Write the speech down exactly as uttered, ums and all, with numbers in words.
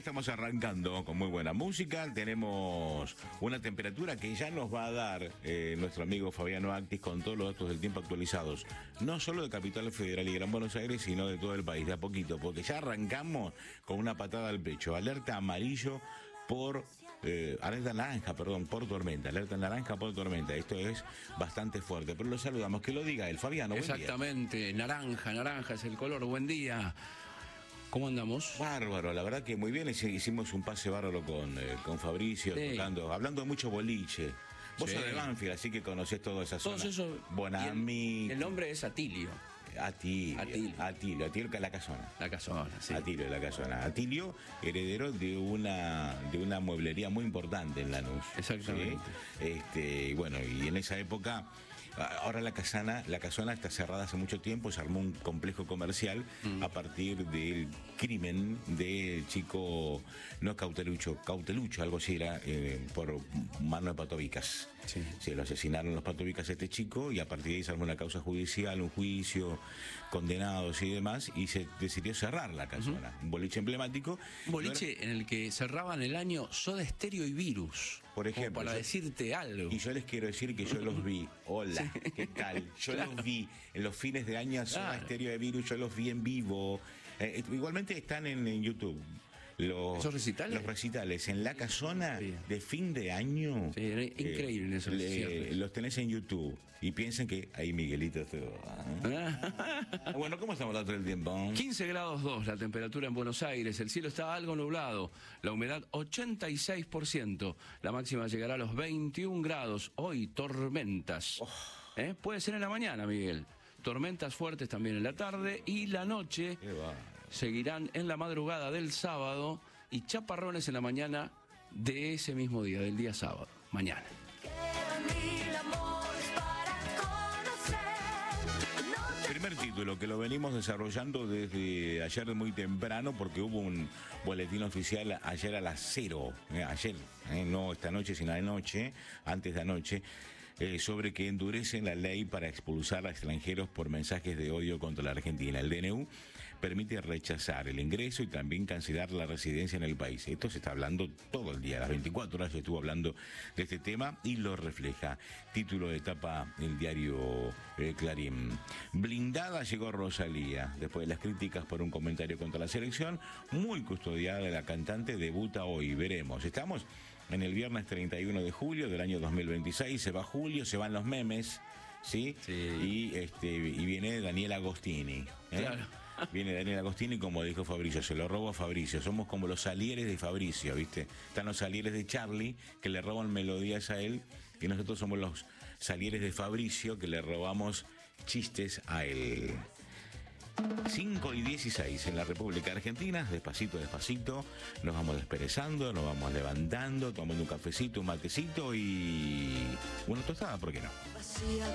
estamos arrancando con muy buena música. Tenemos una temperatura que ya nos va a dar eh, nuestro amigo Fabiano Actis con todos los datos del tiempo actualizados, no solo de Capital Federal y Gran Buenos Aires, sino de todo el país, de a poquito, porque ya arrancamos con una patada al pecho. Alerta amarillo por eh, alerta naranja, perdón, por tormenta, alerta naranja por tormenta. Esto es bastante fuerte, pero lo saludamos, que lo diga el Fabiano. Exactamente, naranja, naranja es el color. Buen día. ¿Cómo andamos? Bárbaro, la verdad que muy bien. Hicimos un pase bárbaro con, eh, con Fabricio, sí. tocando, hablando de mucho boliche. Vos sí. sos de Banfield, así que conocés toda esa zona. Todos esos. Bonami. El, el nombre es Atilio. Atilio, Atilio, Atilio, Atilio, la casona. La casona, sí. Atilio, la casona. Atilio, heredero de una de una mueblería muy importante en Lanús. Exactamente. ¿Sí? Este, bueno, y en esa época, ahora la casona, la casona está cerrada hace mucho tiempo, se armó un complejo comercial mm. a partir del crimen del chico, no Cautelucho, Cautelucho, algo así era, eh, por mano de Patovicas. Sí. Se lo asesinaron los Patovicas a este chico y a partir de ahí se armó una causa judicial, un juicio, condenados y demás, y se decidió cerrar la casona. Uh-huh. Un boliche emblemático. Un boliche era... en el que cerraban el año Soda Stereo y Virus. Por ejemplo. Para yo... decirte algo. Y yo les quiero decir que yo los vi. Hola, sí. ¿Qué tal? Yo claro. los vi en los fines de año Soda claro. Stereo y Virus, yo los vi en vivo. Eh, igualmente están en, en YouTube. Los, ¿Esos recitales? Los recitales en la casona sí. de fin de año. Sí, era increíble eh, eso. Le, los tenés en YouTube y piensen que ahí Miguelito todo. ¿eh? Bueno, ¿cómo estamos todo el tiempo? quince grados dos la temperatura en Buenos Aires. El cielo está algo nublado. La humedad ochenta y seis por ciento. La máxima llegará a los veintiún grados. Hoy tormentas. Oh. ¿Eh? Puede ser en la mañana, Miguel. Tormentas fuertes también en la tarde y la noche seguirán en la madrugada del sábado y chaparrones en la mañana de ese mismo día, del día sábado, mañana. Primer título que lo venimos desarrollando desde ayer muy temprano porque hubo un boletín oficial ayer a las cero, eh, ayer, eh, no esta noche sino anoche, antes de anoche. Eh, sobre que endurecen la ley para expulsar a extranjeros por mensajes de odio contra la Argentina. El D N U permite rechazar el ingreso y también cancelar la residencia en el país. Esto se está hablando todo el día, las veinticuatro horas se estuvo hablando de este tema y lo refleja. Título de etapa el diario eh, Clarín. Blindada llegó Rosalía. Después de las críticas por un comentario contra la selección, muy custodiada la cantante debuta hoy. Veremos. Estamos en el viernes treinta y uno de julio del año dos mil veintiséis, se va julio, se van los memes, ¿sí? Sí. Y, este, y viene Daniel Agostini. ¿eh? Claro. Viene Daniel Agostini, como dijo Fabricio, se lo robo a Fabricio. Somos como los salieres de Fabricio, ¿viste? Están los salieres de Charlie, que le roban melodías a él, y nosotros somos los salieres de Fabricio, que le robamos chistes a él. cinco y dieciséis en la República Argentina, despacito, despacito, nos vamos desperezando, nos vamos levantando, tomando un cafecito, un matecito y una tostada, ¿por qué no?